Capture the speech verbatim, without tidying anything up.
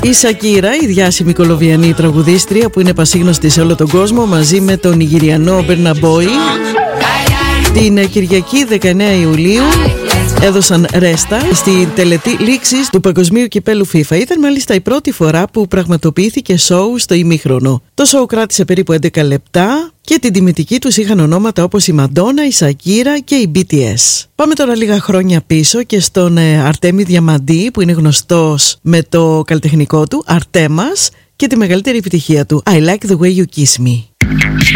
Η Σακύρα, η διάσημη κολομβιανή τραγουδίστρια που είναι πασίγνωστη σε όλο τον κόσμο, μαζί με τον Νιγηριανό Μπέρνα Μπόι, την Κυριακή δεκαεννέα Ιουλίου έδωσαν ρέστα στη τελετή λήξης του Παγκοσμίου Κυπέλου FIFA. Ήταν μάλιστα η πρώτη φορά που πραγματοποιήθηκε σοου στο ημίχρονο. Το σοου κράτησε περίπου έντεκα λεπτά και την τιμητική τους είχαν ονόματα όπως η Μαντόνα, η Σακύρα και η μπι τι ες. Πάμε τώρα λίγα χρόνια πίσω και στον Αρτέμι Διαμαντή, που είναι γνωστός με το καλλιτεχνικό του Αρτέμας και τη μεγαλύτερη επιτυχία του I Like The Way You Kiss Me.